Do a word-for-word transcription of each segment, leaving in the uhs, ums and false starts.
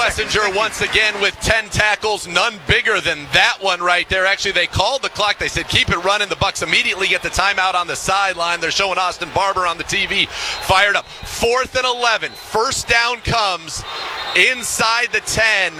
Wessinger once again with ten tackles, none bigger than that one right there. Actually, they called the clock. They said, keep it running. The Bucs immediately get the timeout on the sideline. They're showing Austin Barber on the T V. Fired up. Fourth and eleven. First down comes inside the ten.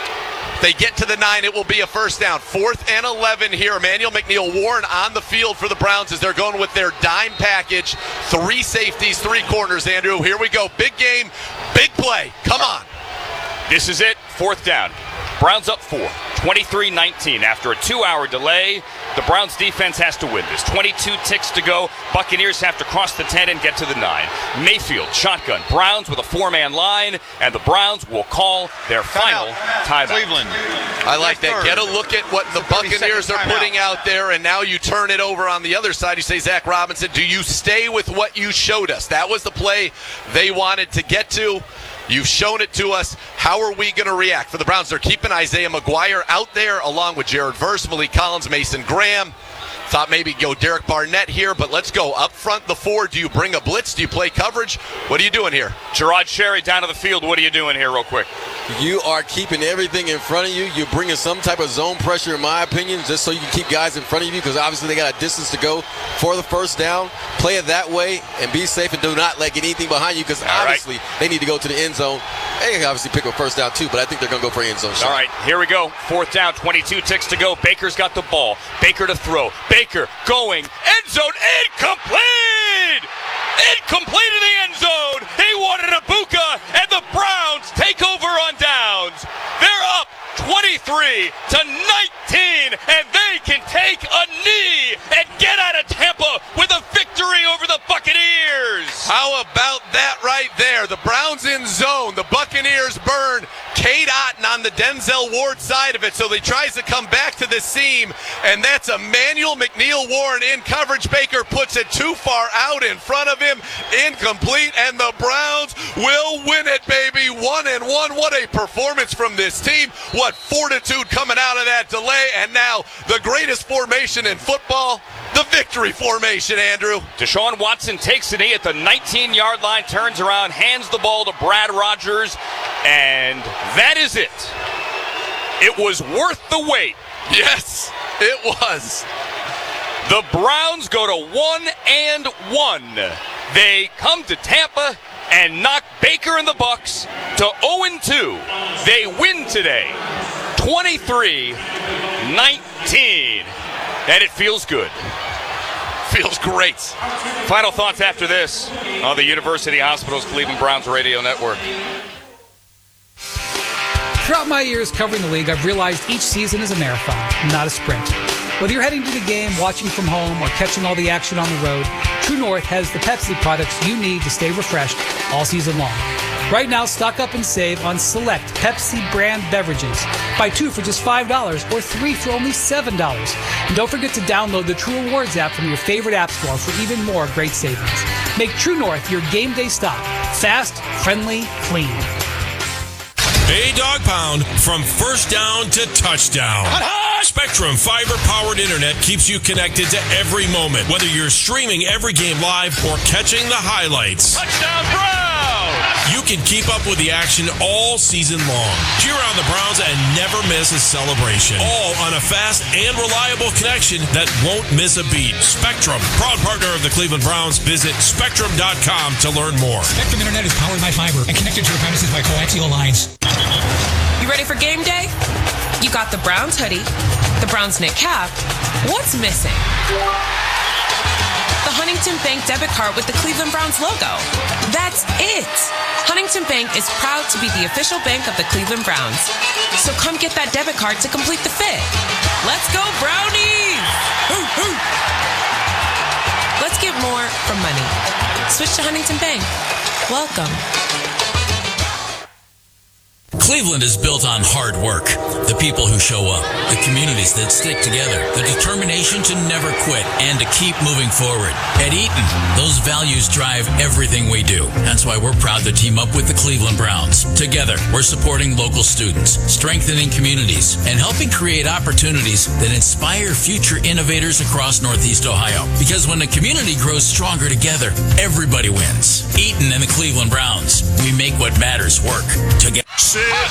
They get to the nine, it will be a first down. Fourth and eleven here. Emmanuel McNeil-Warren on the field for the Browns as they're going with their dime package. Three safeties, three corners, Andrew. Here we go. Big game, big play. Come on. This is it. Fourth down. Browns up four. twenty-three nineteen. After a two-hour delay, the Browns defense has to win this. twenty-two ticks to go. Buccaneers have to cross the ten and get to the nine. Mayfield, shotgun. Browns with a four-man line, and the Browns will call their final timeout. Cleveland. I like that. Get a look at what the Buccaneers are putting out there, and now you turn it over on the other side. You say, Zach Robinson, do you stay with what you showed us? That was the play they wanted to get to. You've shown it to us. How are we going to react? For the Browns, they're keeping Isaiah McGuire out there along with Jared Verse, Malik Collins, Mason Graham. Thought maybe go Derek Barnett here, but let's go up front the four. Do you bring a blitz? Do you play coverage? What are you doing here? Gerard Sherry down to the field. What are you doing here real quick? You are keeping everything in front of you. You're bringing some type of zone pressure, in my opinion, just so you can keep guys in front of you because obviously they got a distance to go for the first down. Play it that way and be safe and do not let get anything behind you because obviously right. they need to go to the end zone. They can obviously pick up first down too, but I think they're going to go for an end zone shot. All right, here we go. Fourth down, twenty-two ticks to go. Baker's got the ball. Baker to throw. Baker going. End zone incomplete! Incomplete in the end zone. He wanted a Ibuka, and the Browns take over on downs. They're up twenty-three to nineteen, and they can take a knee and get out of Tampa with a victory over the Buccaneers. How about that right there? The Browns in zone. The Buccaneers burn. Cade Otton on the Denzel Ward side of it, so he tries to come back to the seam, and that's Emmanuel McNeil-Warren in coverage. Baker puts it too far out in front of him, incomplete, and the Browns will win it, baby. One and one. What a performance from this team. What fortitude coming out of that delay, and now the greatest formation in football, the victory formation, Andrew. Deshaun Watson takes a knee at the nineteen-yard line, turns around, hands the ball to Brad Rogers, and that is it. It was worth the wait. Yes, it was. The Browns go to one and one. They come to Tampa and knock Baker and the Bucs to oh and two. They win today, twenty-three nineteen, and it feels good. Feels great. Final thoughts after this on the University Hospitals Cleveland Browns Radio Network. Throughout my years covering the league, I've realized each season is a marathon, not a sprint. Whether you're heading to the game, watching from home, or catching all the action on the road, True North has the Pepsi products you need to stay refreshed all season long. Right now, stock up and save on select Pepsi brand beverages. Buy two for just five dollars or three for only seven dollars. And don't forget to download the True Rewards app from your favorite app store for even more great savings. Make True North your game day stop. Fast, friendly, clean. A dog pound from first down to touchdown. Spectrum fiber-powered internet keeps you connected to every moment, whether you're streaming every game live or catching the highlights. Touchdown Browns! You can keep up with the action all season long. Cheer on the Browns and never miss a celebration. All on a fast and reliable connection that won't miss a beat. Spectrum, proud partner of the Cleveland Browns. Visit spectrum dot com to learn more. Spectrum Internet is powered by fiber and connected to your premises by coaxial lines. You ready for game day? You got the Browns hoodie, the Browns knit cap. What's missing? The Huntington Bank debit card with the Cleveland Browns logo. That's it. Huntington Bank is proud to be the official bank of the Cleveland Browns. So come get that debit card to complete the fit. Let's go, Brownies! Hoo, hoo. Let's get more from money. Switch to Huntington Bank. Welcome. Cleveland is built on hard work, the people who show up, the communities that stick together, the determination to never quit and to keep moving forward. At Eaton, those values drive everything we do. That's why we're proud to team up with the Cleveland Browns. Together, we're supporting local students, strengthening communities, and helping create opportunities that inspire future innovators across Northeast Ohio. Because when the community grows stronger together, everybody wins. Eaton and the Cleveland Browns, we make what matters work together.